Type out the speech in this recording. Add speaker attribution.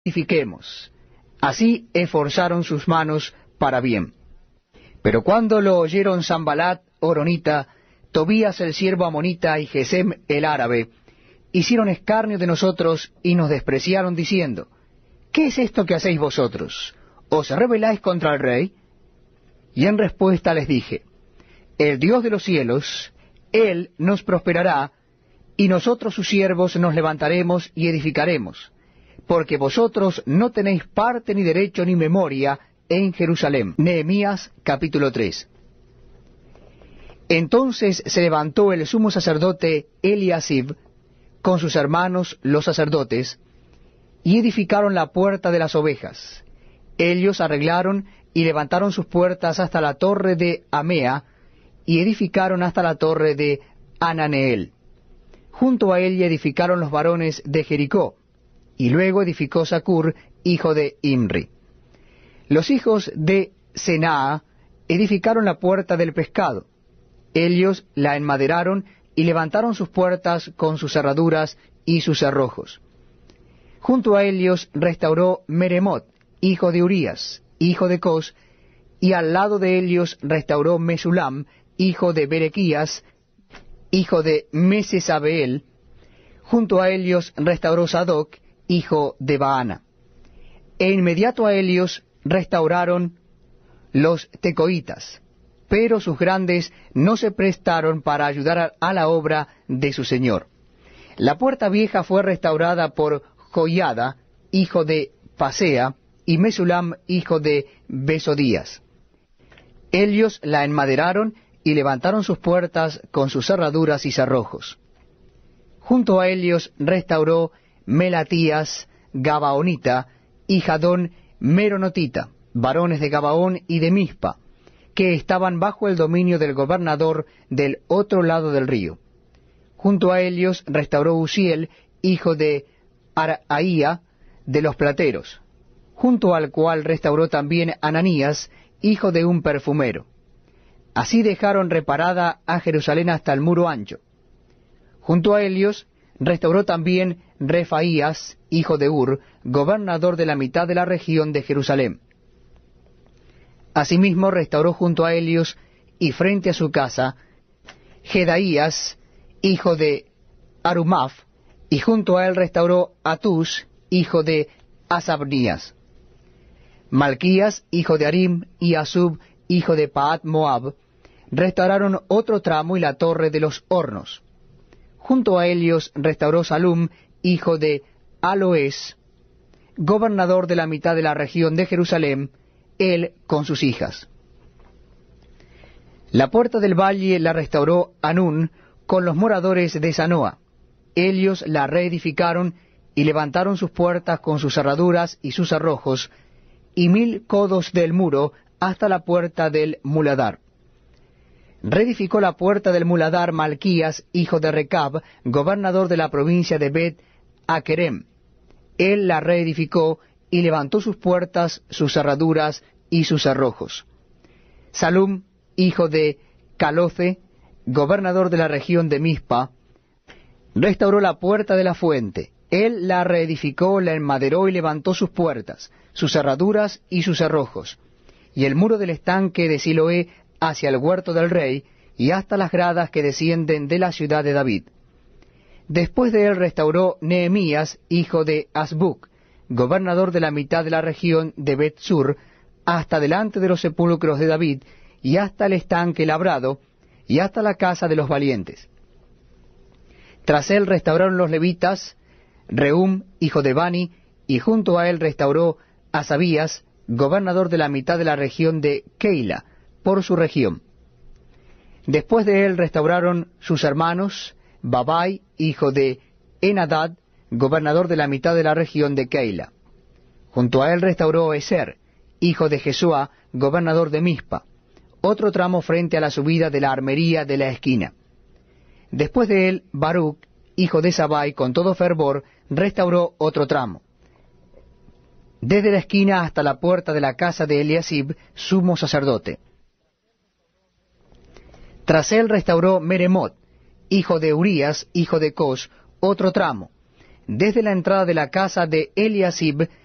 Speaker 1: edifiquemos. Así esforzaron sus manos para bien. Pero cuando lo oyeron Sanbalat horonita, Tobías el siervo amonita y Gesem el árabe, hicieron escarnio de nosotros y nos despreciaron diciendo, ¿qué es esto que hacéis vosotros? ¿Os rebeláis contra el rey? Y en respuesta les dije, el Dios de los cielos, Él nos prosperará, y nosotros sus siervos nos levantaremos y edificaremos, porque vosotros no tenéis parte ni derecho ni memoria en Jerusalén. Nehemías capítulo 3. Entonces se levantó el sumo sacerdote Eliasib con sus hermanos los sacerdotes, y edificaron la puerta de las ovejas. Ellos arreglaron y levantaron sus puertas hasta la torre de Amea, y edificaron hasta la torre de Ananeel. Junto a ella edificaron los varones de Jericó, y luego edificó Zacur, hijo de Imri. Los hijos de Senaa edificaron la puerta del pescado. Ellos la enmaderaron y levantaron sus puertas con sus cerraduras y sus cerrojos. Junto a ellos restauró Meremot, hijo de Urías, hijo de Cos, y al lado de ellos restauró Mesulam, hijo de Berequías, hijo de Mesesabeel. Junto a ellos restauró Sadoc, hijo de Baana. E inmediato a ellos restauraron los tecoitas, pero sus grandes no se prestaron para ayudar a la obra de su señor. La puerta vieja fue restaurada por Joiada, hijo de Pasea, y Mesulam, hijo de Besodías. Ellos la enmaderaron y levantaron sus puertas con sus cerraduras y cerrojos. Junto a ellos restauró Melatías, Gabaonita, y Jadón, Meronotita, varones de Gabaón y de Mizpa, que estaban bajo el dominio del gobernador del otro lado del río. Junto a ellos restauró Uziel, hijo de Araía, de los plateros, junto al cual restauró también Ananías, hijo de un perfumero. Así dejaron reparada a Jerusalén hasta el muro ancho. Junto a ellos restauró también Refaías, hijo de Ur, gobernador de la mitad de la región de Jerusalén. Asimismo restauró junto a ellos y frente a su casa Jedaías, hijo de Arumaf, y junto a él restauró Atus, hijo de Asabnías. Malquías, hijo de Arim, y Asub, hijo de Paat Moab, restauraron otro tramo y la torre de los hornos. Junto a ellos restauró Salum, hijo de Aloes, gobernador de la mitad de la región de Jerusalén, él con sus hijas. La puerta del valle la restauró Anún con los moradores de Zanoa. Ellos la reedificaron y levantaron sus puertas con sus cerraduras y sus cerrojos, y 1000 codos del muro hasta la puerta del muladar. Reedificó la puerta del muladar Malquías, hijo de Recab, gobernador de la provincia de Bet-Akerem. Él la reedificó y levantó sus puertas, sus cerraduras y sus cerrojos. Salum, hijo de Caloce, gobernador de la región de Mizpa, restauró la puerta de la fuente. Él la reedificó, la enmaderó y levantó sus puertas, sus cerraduras y sus cerrojos, y el muro del estanque de Siloé hacia el huerto del rey, y hasta las gradas que descienden de la ciudad de David. Después de él restauró Nehemías, hijo de Asbuc, gobernador de la mitad de la región de Bet-Sur, hasta delante de los sepulcros de David, y hasta el estanque labrado, y hasta la casa de los valientes. Tras él restauraron los levitas, Rehum, hijo de Bani, y junto a él restauró Asabías, gobernador de la mitad de la región de Keila, por su región. Después de él restauraron sus hermanos, Babai, hijo de Enadad, gobernador de la mitad de la región de Keila. Junto a él restauró Eser, hijo de Jesúa, gobernador de Mizpa, otro tramo frente a la subida de la armería de la esquina. Después de él, Baruch, hijo de Sabai, con todo fervor, restauró otro tramo, desde la esquina hasta la puerta de la casa de Eliasib, sumo sacerdote. Tras él restauró Meremot, hijo de Urías, hijo de Cos, otro tramo, desde la entrada de la casa de Eliasib